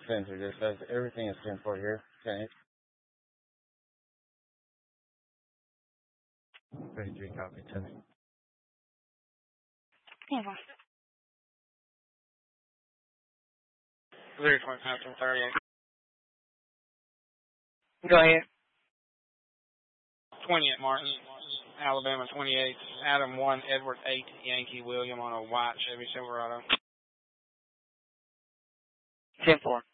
center. This says everything is 10-4 here. 10-8. 33 copy, 10. Yeah. 0.38. Go ahead. 20 at Martin, Alabama 28, Adam 1, Edward 8, Yankee William on a white Chevy Silverado. 10-4.